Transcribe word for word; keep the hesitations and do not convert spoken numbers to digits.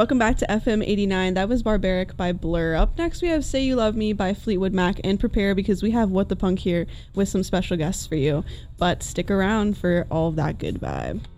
Welcome back to F M eighty-nine. That was Barbaric by Blur. Up next, we have Say You Love Me by Fleetwood Mac, and prepare because we have What the Punk here with some special guests for you. But stick around for all of that good vibe.